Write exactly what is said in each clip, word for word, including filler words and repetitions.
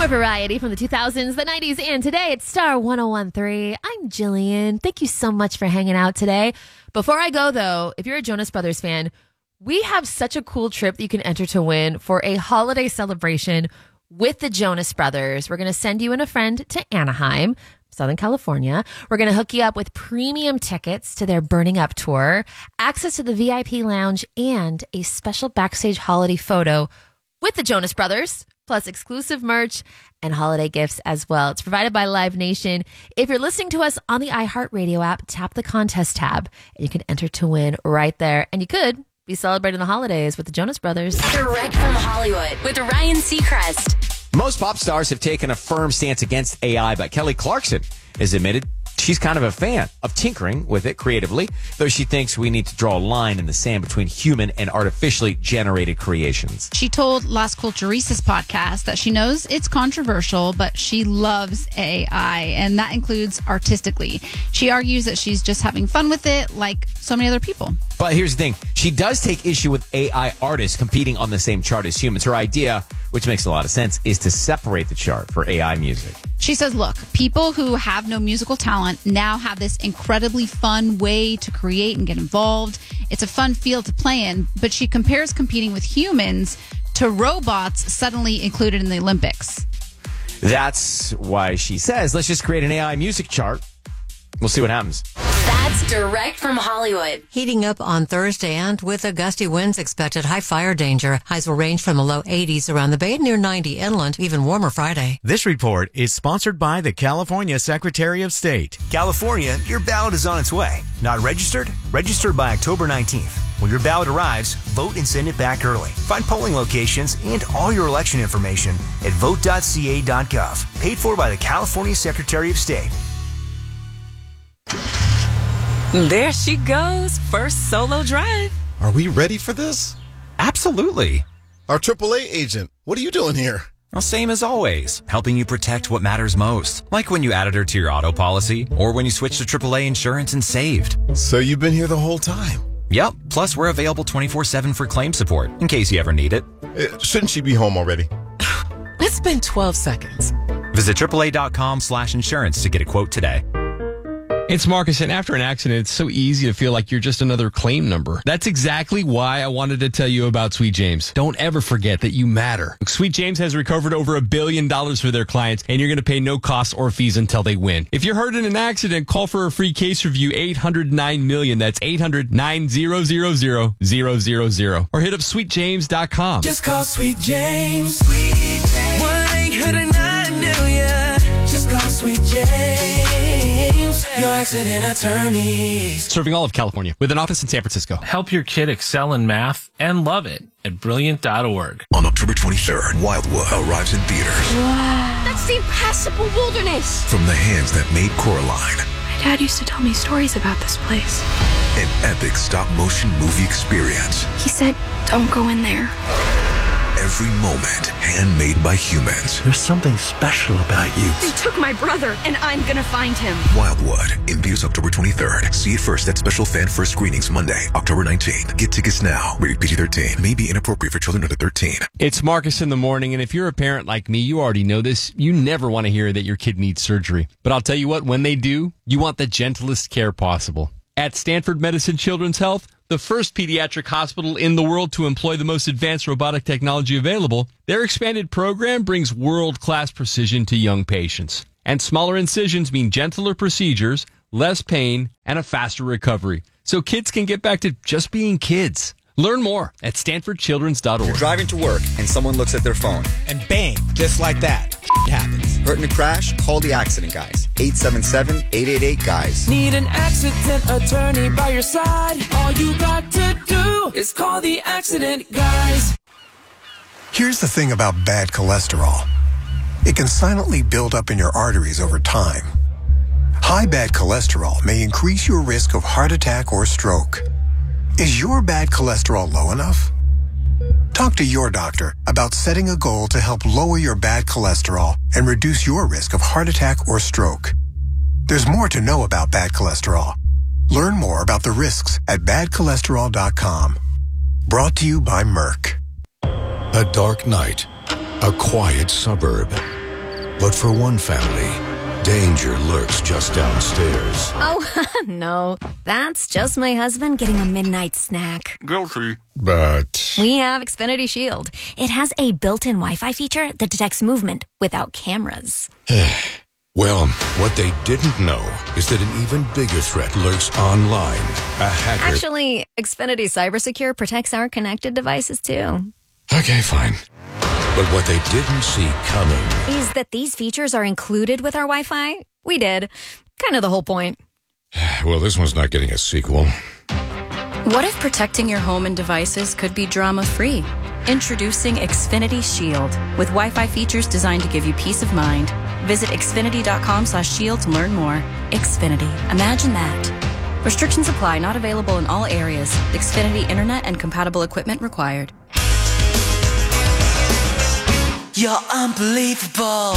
More variety from the two thousands, the nineties, and today it's Star one oh one point three. I'm Jillian. Thank you so much for hanging out today. Before I go, though, if you're a Jonas Brothers fan, we have such a cool trip that you can enter to win for a holiday celebration with the Jonas Brothers. We're going to send you and a friend to Anaheim, Southern California. We're going to hook you up with premium tickets to their Burning Up tour, access to the V I P lounge, and a special backstage holiday photo with the Jonas Brothers, plus exclusive merch and holiday gifts as well. It's provided by Live Nation. If you're listening to us on the iHeartRadio app, tap the contest tab, and you can enter to win right there. And you could be celebrating the holidays with the Jonas Brothers. Direct from Hollywood with Ryan Seacrest. Most pop stars have taken a firm stance against A I, but Kelly Clarkson has admitted she's kind of a fan of tinkering with it creatively, though she thinks we need to draw a line in the sand between human and artificially generated creations. She told Las Culturistas podcast that she knows it's controversial, but she loves A I, and that includes artistically. She argues that she's just having fun with it like so many other people. But here's the thing. She does take issue with A I artists competing on the same chart as humans. Her idea, which makes a lot of sense, is to separate the chart for A I music. She says, look, people who have no musical talent now have this incredibly fun way to create and get involved. It's a fun field to play in, but she compares competing with humans to robots suddenly included in the Olympics. That's why she says, let's just create an A I music chart. We'll see what happens. That's direct from Hollywood. Heating up on Thursday, and with a gusty winds expected, high fire danger. Highs will range from the low eighties around the Bay, near ninety inland, even warmer Friday. This report is sponsored by the California Secretary of State. California, your ballot is on its way. Not registered? Register by October nineteenth. When your ballot arrives, vote and send it back early. Find polling locations and all your election information at vote dot c a dot gov. Paid for by the California Secretary of State. There she goes, first solo drive. Are we ready for this? Absolutely. Our triple A agent, what are you doing here? Well, same as always, helping you protect what matters most. Like when you added her to your auto policy, or when you switched to triple A insurance and saved. So you've been here the whole time? Yep, plus we're available twenty-four seven for claim support, in case you ever need it. Uh, shouldn't she be home already? It's been twelve seconds. Visit triple A dot com slash insurance to get a quote today. It's Marcus, and after an accident, it's so easy to feel like you're just another claim number. That's exactly why I wanted to tell you about Sweet James. Don't ever forget that you matter. Sweet James has recovered over a billion dollars for their clients, and you're going to pay no costs or fees until they win. If you're hurt in an accident, call for a free case review, eight hundred nine million. That's eight hundred nine hundred zero zero zero. Or hit up sweet james dot com. Just call Sweet James. Sweet James. one eight hundred nine million. Just call Sweet James. Your accident attorneys. Serving all of California with an office in San Francisco. Help your kid excel in math and love it at brilliant dot org. On October twenty-third, Wildwood arrives in theaters. Wow. That's the impassable wilderness. From the hands that made Coraline. My dad used to tell me stories about this place. An epic stop-motion movie experience. He said, don't go in there. Every moment handmade by humans. There's something special about you. They took my brother, and I'm gonna find him. Wildwood, in theaters October twenty-third. See it first at special fan first screenings Monday, October nineteenth. Get tickets now. Rated P G thirteen. May be inappropriate for children under thirteen. It's Marcus in the morning, and if you're a parent like me, you already know this. You never want to hear that your kid needs surgery. But I'll tell you what, when they do, you want the gentlest care possible. At Stanford Medicine Children's Health, the first pediatric hospital in the world to employ the most advanced robotic technology available, their expanded program brings world-class precision to young patients. And smaller incisions mean gentler procedures, less pain, and a faster recovery. So kids can get back to just being kids. Learn more at stanford children's dot org. You're driving to work and someone looks at their phone. And bang, just like that, shit happens. Hurt in a crash? Call the accident guys. eight seven seven, eight eight eight, guys. Need an accident attorney by your side? All you got to do is call the accident guys. Here's the thing about bad cholesterol. It can silently build up in your arteries over time. High bad cholesterol may increase your risk of heart attack or stroke. Is your bad cholesterol low enough? Talk to your doctor about setting a goal to help lower your bad cholesterol and reduce your risk of heart attack or stroke. There's more to know about bad cholesterol. Learn more about the risks at bad cholesterol dot com. Brought to you by Merck. A dark night, a quiet suburb. But for one family, danger lurks just downstairs. Oh, no. That's just my husband getting a midnight snack. Guilty. But... We have Xfinity Shield. It has a built-in Wi-Fi feature that detects movement without cameras. Well, what they didn't know is that an even bigger threat lurks online. A hacker... Actually, Xfinity CyberSecure protects our connected devices, too. Okay, fine. But what they didn't see coming is that these features are included with our Wi-Fi. We did. Kind of the whole point. Well, this one's not getting a sequel. What if protecting your home and devices could be drama-free? Introducing Xfinity Shield with Wi-Fi features designed to give you peace of mind. Visit xfinity.com slash shield to learn more. Xfinity. Imagine that. Restrictions apply. Not available in all areas. Xfinity Internet and compatible equipment required. You're unbelievable.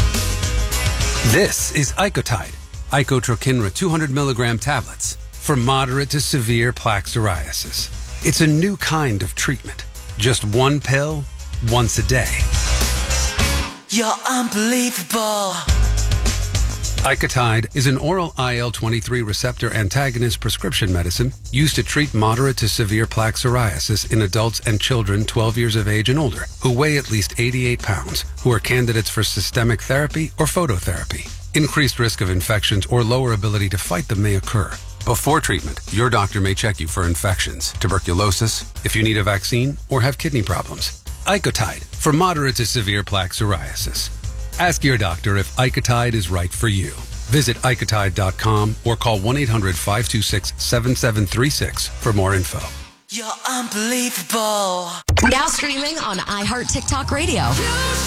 This is Icotide, Icotrokinra two hundred milligram tablets for moderate to severe plaque psoriasis. It's a new kind of treatment. Just one pill, once a day. You're unbelievable. Icotide is an oral I L twenty-three receptor antagonist prescription medicine used to treat moderate to severe plaque psoriasis in adults and children twelve years of age and older who weigh at least eighty-eight pounds, who are candidates for systemic therapy or phototherapy. Increased risk of infections or lower ability to fight them may occur. Before treatment, your doctor may check you for infections, tuberculosis, if you need a vaccine, or have kidney problems. Icotide for moderate to severe plaque psoriasis. Ask your doctor if Icotide is right for you. Visit Icotide dot com or call one eight hundred five two six seven seven three six for more info. You're unbelievable. Now streaming on iHeart TikTok Radio.